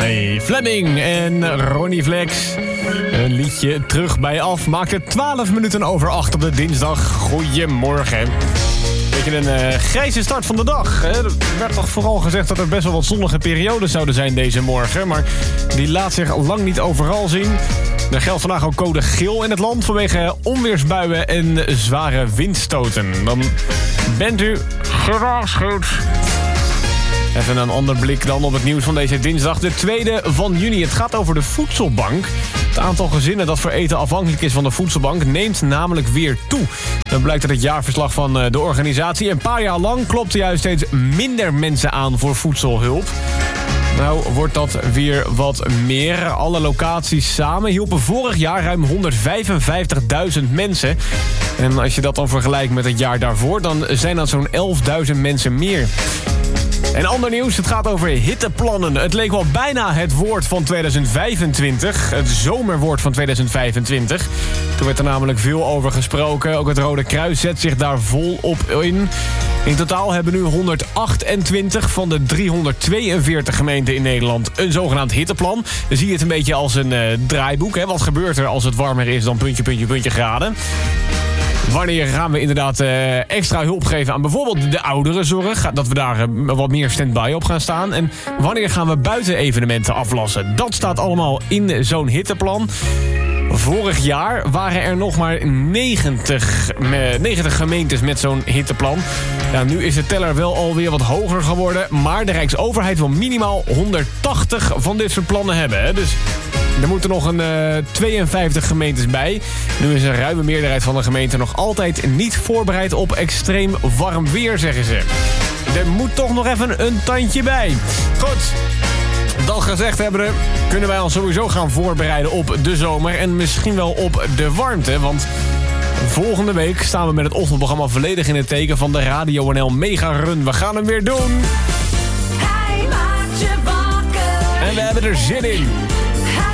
Hey, Fleming en Ronnie Flex. Een liedje terug bij af. Maakt het 12 minuten over 8 op de dinsdag. Goedemorgen. Beetje een grijze start van de dag. Er werd toch vooral gezegd dat er best wel wat zonnige periodes zouden zijn deze morgen. Maar die laat zich lang niet overal zien. Er geldt vandaag ook code geel in het land vanwege onweersbuien en zware windstoten. Dan bent u gewaarschuwd. Even een ander blik dan op het nieuws van deze dinsdag, de 2e van juni. Het gaat over de voedselbank. Het aantal gezinnen dat voor eten afhankelijk is van de voedselbank neemt namelijk weer toe. Dan blijkt uit het jaarverslag van de organisatie. Een paar jaar lang klopte juist steeds minder mensen aan voor voedselhulp. Nou wordt dat weer wat meer. Alle locaties samen hielpen vorig jaar ruim 155.000 mensen. En als je dat dan vergelijkt met het jaar daarvoor, dan zijn dat zo'n 11.000 mensen meer. En ander nieuws, het gaat over hitteplannen. Het leek wel bijna het woord van 2025. Het zomerwoord van 2025. Toen werd er namelijk veel over gesproken. Ook het Rode Kruis zet zich daar volop in. In totaal hebben nu 128 van de 342 gemeenten in Nederland een zogenaamd hitteplan. Dan zie je het een beetje als een draaiboek. Hè? Wat gebeurt er als het warmer is dan puntje graden? Wanneer gaan we inderdaad extra hulp geven aan bijvoorbeeld de ouderenzorg? Dat we daar wat meer stand-by op gaan staan. En wanneer gaan we buitenevenementen aflassen? Dat staat allemaal in zo'n hitteplan. Vorig jaar waren er nog maar 90 gemeentes met zo'n hitteplan. Ja, nu is de teller wel alweer wat hoger geworden. Maar de Rijksoverheid wil minimaal 180 van dit soort plannen hebben. Hè? Dus er moeten nog een 52 gemeentes bij. Nu is een ruime meerderheid van de gemeenten nog altijd niet voorbereid op extreem warm weer, zeggen ze. Er moet toch nog even een tandje bij. Goed. Dat gezegd hebben, kunnen wij ons sowieso gaan voorbereiden op de zomer en misschien wel op de warmte. Want volgende week staan we met het ochtendprogramma volledig in het teken van de Radio NL Mega Run. We gaan hem weer doen. Hij maakt je wakker. En we hebben er zin in.